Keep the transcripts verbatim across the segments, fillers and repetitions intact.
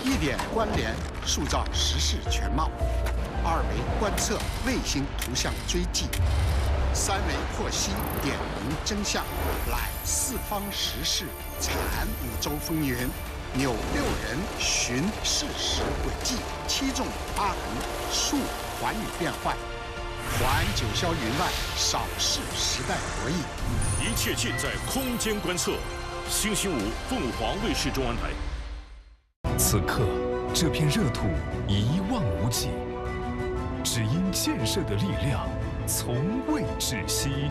一点关联，塑造时事全貌；二维观测，卫星图像追迹；三维获悉，点明真相，揽四方时事，产五洲风云。 扭六人寻事实轨迹，七纵八横述寰宇变幻，还九霄云外，扫视时代博弈。 一切尽在空间观测。星期五，凤凰卫视中文台。 此刻，这片热土一望无际，只因建设的力量从未止息。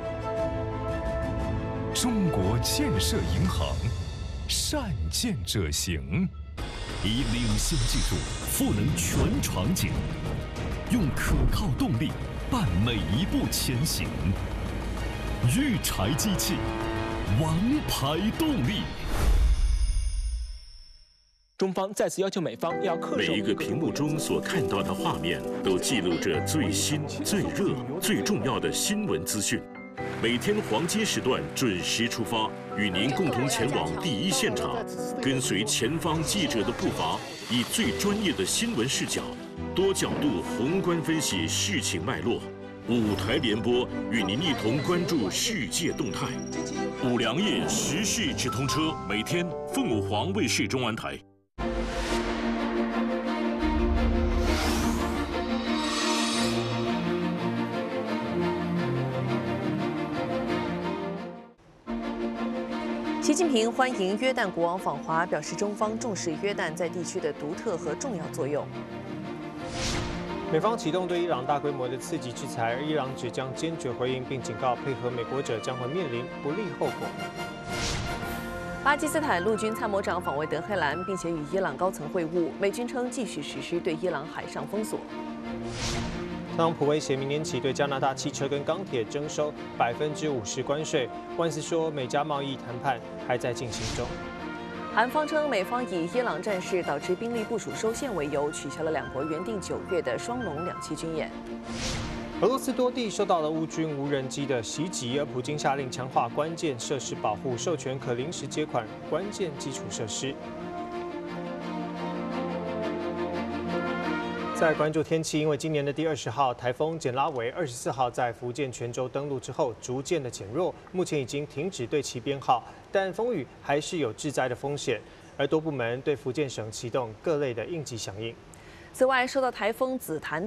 中国建设银行。 善建者行，以领先技术赋能全场景，用可靠动力伴每一步前行。育柴机器，王牌动力。 中方再次要求美方要恪守每一个屏幕中所看到的画面，都记录着最新、最热、最重要的新闻资讯。 每天黄金时段准时出发，与您共同前往第一现场，跟随前方记者的步伐，以最专业的新闻视角，多角度宏观分析事情脉络。五台联播，与您一同关注世界动态。五粮液时事直通车，每天凤凰卫视中文台。 习近平欢迎约旦国王访华，表示中方重视约旦在地区的独特和重要作用。 美方启动对伊朗大规模的刺激制裁，而伊朗只将坚决回应，并警告配合美国者将会面临不利后果。 巴基斯坦陆军参谋长访问德黑兰，并且与伊朗高层会晤。美军称继续实施对伊朗海上封锁。 特朗普威胁明年起对加拿大汽车跟钢铁征收百分之五十关税。万斯说，美加贸易谈判还在进行中。 韩方称，美方以伊朗战事导致兵力部署受限为由，取消了两国原定九月的双龙两栖军演。 俄罗斯多地受到了乌军无人机的袭击，而普京下令强化关键设施保护，授权可临时接款关键基础设施。 再关注天气，因为今年的第二十号台风简拉维二十四号在福建泉州登陆之后，逐渐的减弱，目前已经停止对其编号，但风雨还是有致灾的风险，而多部门对福建省启动各类的应急响应。 此外，受到台风紫檀的